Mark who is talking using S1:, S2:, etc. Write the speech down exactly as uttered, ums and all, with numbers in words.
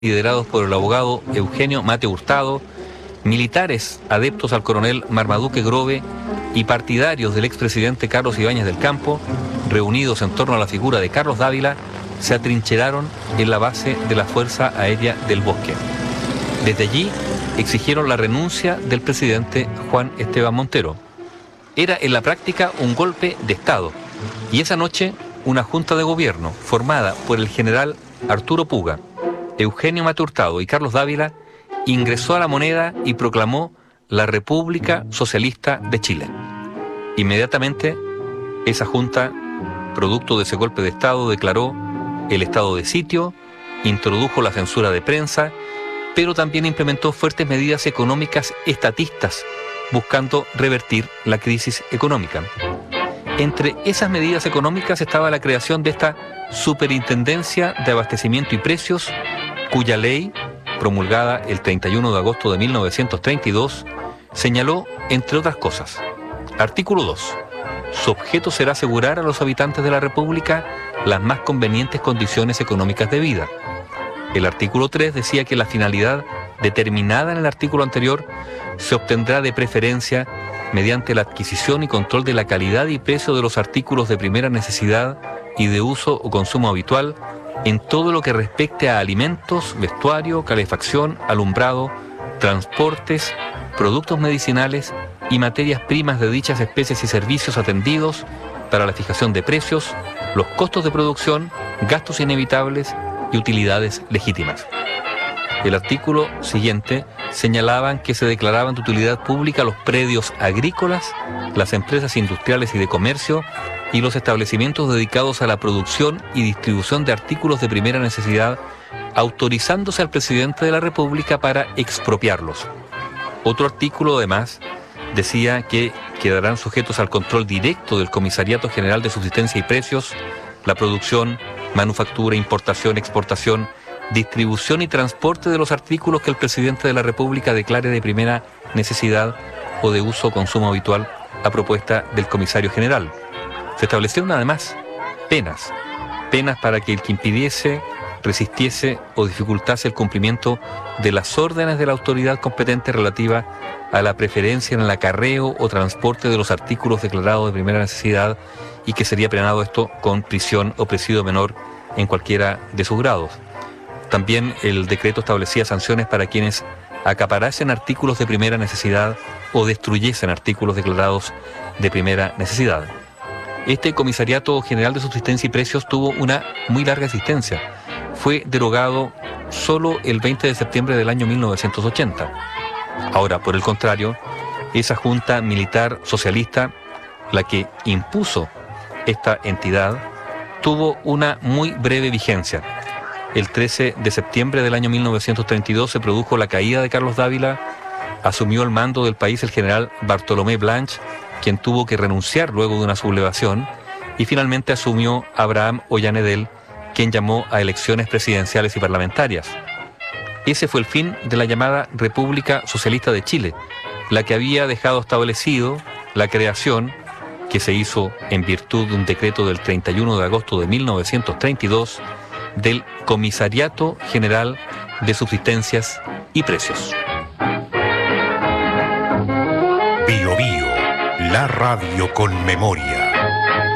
S1: liderados por el abogado Eugenio Mate Hurtado, militares adeptos al coronel Marmaduke Grove y partidarios del expresidente Carlos Ibáñez del Campo, reunidos en torno a la figura de Carlos Dávila, se atrincheraron en la base de la Fuerza Aérea del Bosque. Desde allí exigieron la renuncia del presidente Juan Esteban Montero. Era en la práctica un golpe de Estado, y esa noche una junta de gobierno formada por el general Arturo Puga, Eugenio Mate Hurtado y Carlos Dávila ingresó a la Moneda y proclamó la República Socialista de Chile. Inmediatamente, esa junta, producto de ese golpe de Estado, declaró el estado de sitio, introdujo la censura de prensa, pero también implementó fuertes medidas económicas estatistas, buscando revertir la crisis económica. Entre esas medidas económicas estaba la creación de esta Superintendencia de Abastecimiento y Precios, cuya ley, promulgada el treinta y uno de agosto de mil novecientos treinta y dos, señaló, entre otras cosas, artículo dos, su objeto será asegurar a los habitantes de la República las más convenientes condiciones económicas de vida. El artículo tres decía que la finalidad determinada en el artículo anterior se obtendrá de preferencia mediante la adquisición y control de la calidad y precio de los artículos de primera necesidad y de uso o consumo habitual en todo lo que respecte a alimentos, vestuario, calefacción, alumbrado, transportes, productos medicinales y materias primas de dichas especies y servicios atendidos para la fijación de precios, los costos de producción, gastos inevitables y utilidades legítimas. El artículo siguiente señalaban que se declaraban de utilidad pública los predios agrícolas, las empresas industriales y de comercio y los establecimientos dedicados a la producción y distribución de artículos de primera necesidad, autorizándose al presidente de la República para expropiarlos. Otro artículo, además, decía que quedarán sujetos al control directo del Comisariato General de Subsistencia y Precios, la producción, manufactura, importación, exportación, distribución y transporte de los artículos que el presidente de la República declare de primera necesidad o de uso o consumo habitual a propuesta del comisario general. Se establecieron además penas, penas para que el que impidiese, resistiese o dificultase el cumplimiento de las órdenes de la autoridad competente relativa a la preferencia en el acarreo o transporte de los artículos declarados de primera necesidad y que sería penado esto con prisión o presidio menor en cualquiera de sus grados. También el decreto establecía sanciones para quienes acaparasen artículos de primera necesidad o destruyesen artículos declarados de primera necesidad. Este Comisariato General de Subsistencia y Precios tuvo una muy larga existencia. Fue derogado solo el veinte de septiembre del año mil novecientos ochenta. Ahora, por el contrario, esa junta militar socialista, la que impuso esta entidad, tuvo una muy breve vigencia. El trece de septiembre del año mil novecientos treinta y dos se produjo la caída de Carlos Dávila, asumió el mando del país el general Bartolomé Blanch, quien tuvo que renunciar luego de una sublevación, y finalmente asumió Abraham Ollanedel, quien llamó a elecciones presidenciales y parlamentarias. Ese fue el fin de la llamada República Socialista de Chile, la que había dejado establecido la creación, que se hizo en virtud de un decreto del treinta y uno de agosto de mil novecientos treinta y dos, del Comisariato General de Subsistencias y Precios.
S2: Bio Bio, la radio con memoria.